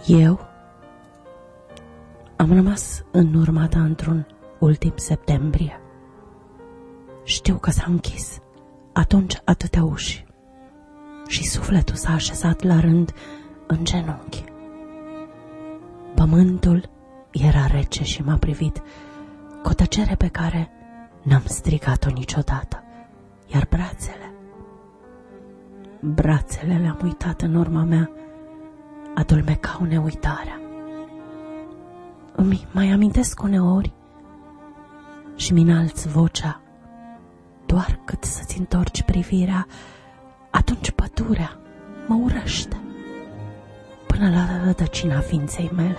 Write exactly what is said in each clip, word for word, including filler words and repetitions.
Eu am rămas în urma ta într-un ultim septembrie. Știu că s-a închis atunci atâtea uși și sufletul s-a așezat la rând în genunchi. Pământul era rece și m-a privit cu o tăcere pe care n-am strigat-o niciodată, iar brațele, brațele le-am uitat în urma mea, adulmecau neuitarea. Îmi mai amintesc uneori și mi-nalți vocea, doar cât să-ți întorci privirea, atunci pădurea mă urăște până la rădăcina ființei mele.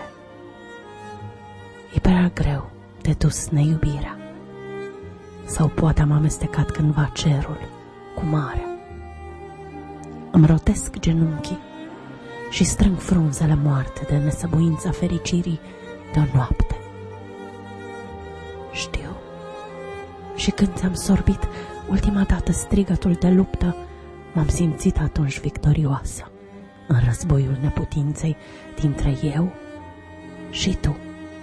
E prea greu de dus neiubirea, sau poate am amestecat cândva cerul cu marea. Îmi rotesc genunchii și strâng frunzele moarte de nesăbuința fericirii de o noapte. Știu, și când ți-am sorbit ultima dată strigătul de luptă, m-am simțit atunci victorioasă în războiul neputinței dintre eu și tu.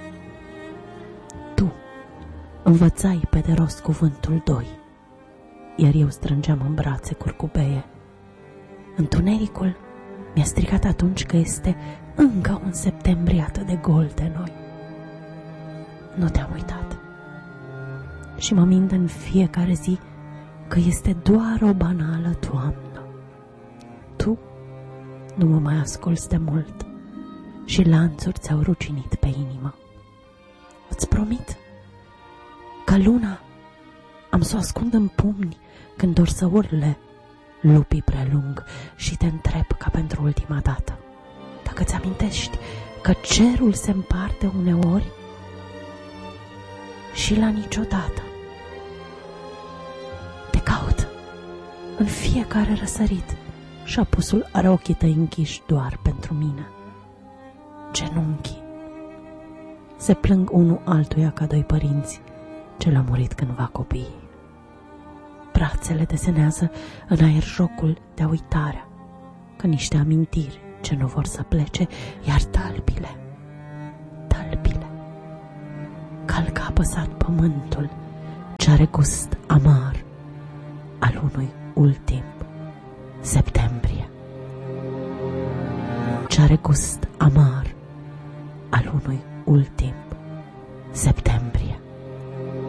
Tu învățai pe de rost cuvântul doi, iar eu strângeam în brațe curcubeie. Întunericul mi-a strigat atunci că este încă un septembrie atât de gol de noi. Nu te-am uitat și mă mint în fiecare zi că este doar o banală toamnă. Tu nu mă mai asculți de mult și lanțuri ți-au rucinit pe inimă. Îți promit că luna am să o ascund în pumni când or să urle lupii prelung și te întreb ca pentru ultima dată dacă ți amintești că cerul se împarte uneori și la niciodată. Te caut în fiecare răsărit și apusul are ochii tăi închiși doar pentru mine. Genunchii se plâng unul altuia ca doi părinți ce le-au murit cândva copiii. Brațele desenează în aer jocul de uitarea, ca niște amintiri ce nu vor să plece, iar talpile, talpile, calcă apăsat pământul ce are gust amar al unui ultim septembrie, ce are gust amar al unui ultim septembrie.